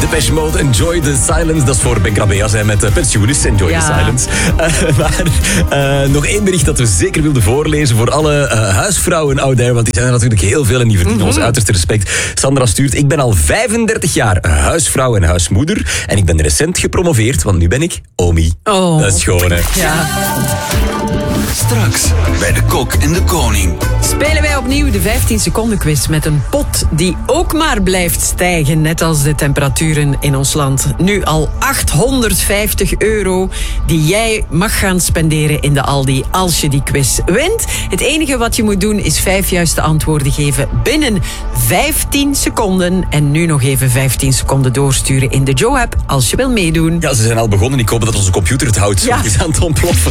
Depeche Mode, Enjoy the Silence. Dat is voor Ben Krabbe als hij met pensioen is. Enjoy the Silence. Maar nog één bericht dat we zeker wilden voorlezen voor alle huisvrouwen out there. Want die zijn er natuurlijk heel veel en die verdienen ons uiterste respect. Sandra stuurt: ik ben al 35 jaar huisvrouw en huismoeder. En ik ben recent gepromoveerd, want nu ben ik Omi. Oh. Dat is schoon, hè? Ja. Straks bij de Kok en de Koning. Spelen wij opnieuw de 15 seconden quiz met een pot die ook maar blijft stijgen, net als de temperaturen in ons land. Nu al €850 die jij mag gaan spenderen in de Aldi als je die quiz wint. Het enige wat je moet doen is 5 juiste antwoorden geven binnen 15 seconden. En nu nog even 15 seconden doorsturen in de Joe-app als je wil meedoen. Ja, ze zijn al begonnen. Ik hoop dat onze computer het houdt. Ja. Het is aan het ontploffen.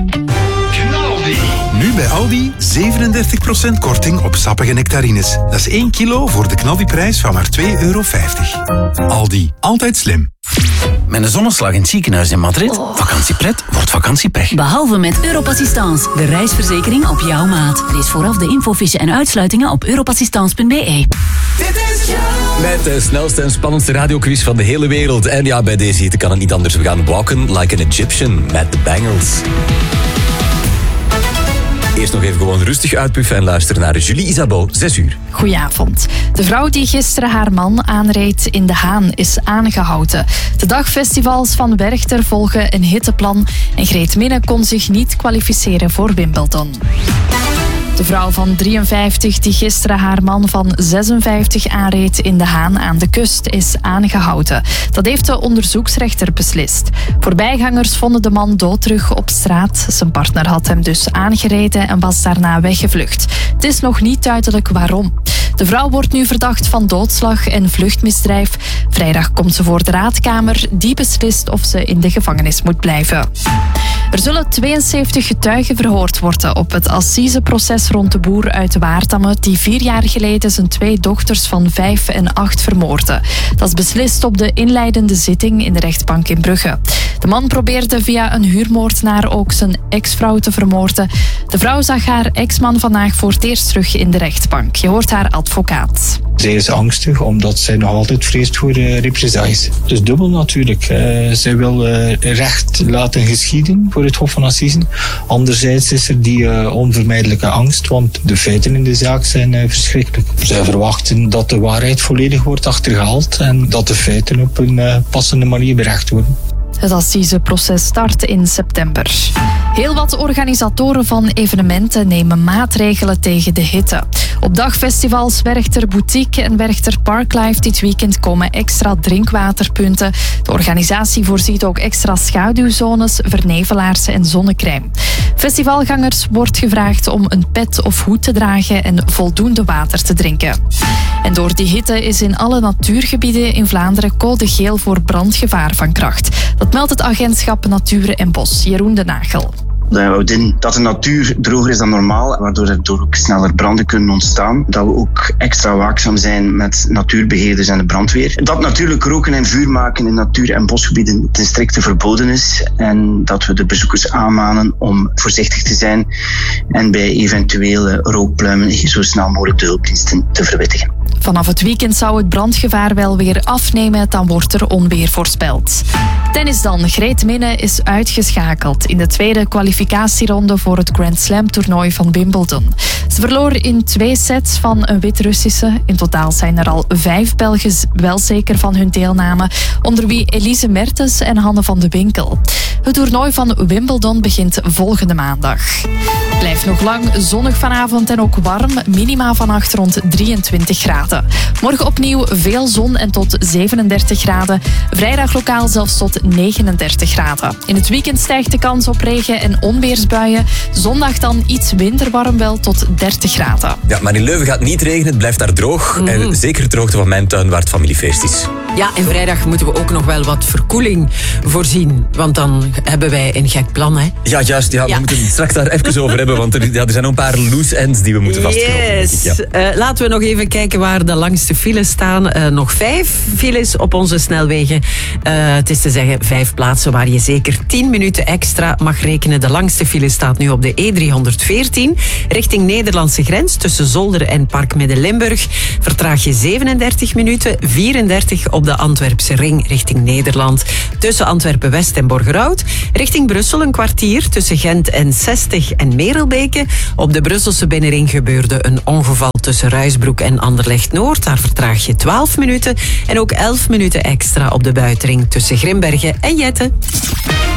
Nu bij Aldi 37% korting op sappige nectarines. Dat is 1 kilo voor de knaldiprijs van maar €2,50. Aldi, altijd slim. Met een zonneslag in het ziekenhuis in Madrid. Vakantiepret wordt vakantiepech. Behalve met Europassistance, de reisverzekering op jouw maat. Lees vooraf de infofiche en uitsluitingen op europassistance.be. Met de snelste en spannendste radioquiz van de hele wereld. En ja, bij deze hitte kan het niet anders. We gaan walken like an Egyptian met de Bangles. Eerst nog even gewoon rustig uitpuffen en luisteren naar Julie Isabeau, 6 uur. Goedenavond. De vrouw die gisteren haar man aanreed in De Haan is aangehouden. De dagfestivals van Werchter volgen een hitteplan en Greet Minne kon zich niet kwalificeren voor Wimbledon. De vrouw van 53 die gisteren haar man van 56 aanreed in De Haan aan de kust is aangehouden. Dat heeft de onderzoeksrechter beslist. Voorbijgangers vonden de man dood terug op straat. Zijn partner had hem dus aangereden en was daarna weggevlucht. Het is nog niet duidelijk waarom. De vrouw wordt nu verdacht van doodslag en vluchtmisdrijf. Vrijdag komt ze voor de raadkamer. Die beslist of ze in de gevangenis moet blijven. Er zullen 72 getuigen verhoord worden op het assiseproces rond de boer uit Waartamme die 4 jaar geleden zijn 2 dochters van 5 en 8 vermoordde. Dat is beslist op de inleidende zitting in de rechtbank in Brugge. De man probeerde via een huurmoordenaar ook zijn ex-vrouw te vermoorden. De vrouw zag haar ex-man vandaag voor het eerst terug in de rechtbank. Je hoort haar advocaat. Zij is angstig omdat zij nog altijd vreest voor represailles. Dus dubbel natuurlijk. Zij wil recht laten geschieden voor het Hof van Assisen. Anderzijds is er die onvermijdelijke angst, want de feiten in de zaak zijn verschrikkelijk. Zij verwachten dat de waarheid volledig wordt achtergehaald en dat de feiten op een passende manier berecht worden. Het assiseproces start in september. Heel wat organisatoren van evenementen nemen maatregelen tegen de hitte. Op dagfestivals Werchter Boutique en Werchter Parklife dit weekend komen extra drinkwaterpunten. De organisatie voorziet ook extra schaduwzones, vernevelaars en zonnecrème. Festivalgangers wordt gevraagd om een pet of hoed te dragen en voldoende water te drinken. En door die hitte is in alle natuurgebieden in Vlaanderen code geel voor brandgevaar van kracht. Dat meldt het agentschap Natuur en Bos, Jeroen de Nagel. Dat houdt in dat de natuur droger is dan normaal, waardoor er ook sneller branden kunnen ontstaan. Dat we ook extra waakzaam zijn met natuurbeheerders en de brandweer. Dat natuurlijk roken en vuur maken in natuur- en bosgebieden ten strikte verboden is. En dat we de bezoekers aanmanen om voorzichtig te zijn en bij eventuele rookpluimen zo snel mogelijk de hulpdiensten te verwittigen. Vanaf het weekend zou het brandgevaar wel weer afnemen, dan wordt er onweer voorspeld. Tennis dan. Greet Minne is uitgeschakeld in de tweede kwalificatieronde voor het Grand Slam toernooi van Wimbledon. Ze verloor in 2 sets van een Wit-Russische. In totaal zijn er al 5 Belgen wel zeker van hun deelname, onder wie Elise Mertens en Hanne van de Winkel. Het toernooi van Wimbledon begint volgende maandag. Blijft nog lang zonnig vanavond en ook warm. Minima vannacht rond 23 graden. Morgen opnieuw veel zon en tot 37 graden. Vrijdag lokaal zelfs tot 39 graden. In het weekend stijgt de kans op regen- en onweersbuien. Zondag dan iets winterwarm wel tot 30 graden. Ja, maar in Leuven gaat het niet regenen. Het blijft daar droog. En zeker de droogte van mijn tuin waar het familiefeest is. Ja, en vrijdag moeten we ook nog wel wat verkoeling voorzien. Want dan hebben wij een gek plan, hè? Ja, juist. Ja, we moeten het straks daar even over hebben. Want er zijn nog een paar loose ends die we moeten vastknopen. Yes. Ja. Laten we nog even kijken waar de langste files staan. Nog 5 files op onze snelwegen. Het is te zeggen 5 plaatsen waar je zeker 10 minuten extra mag rekenen. De langste file staat nu op de E314. Richting Nederlandse grens tussen Zolder en Park Midden-Limburg. Vertraag je 37 minuten, 34 op de Antwerpse ring richting Nederland. Tussen Antwerpen-West en Borgerhout. Richting Brussel een kwartier tussen Gent en 60 en Merelbeke. Op de Brusselse binnenring gebeurde een ongeval tussen Ruisbroek en Anderlecht-Noord. Daar vertraag je 12 minuten. En ook 11 minuten extra op de buitenring tussen Grimbergen en Jette.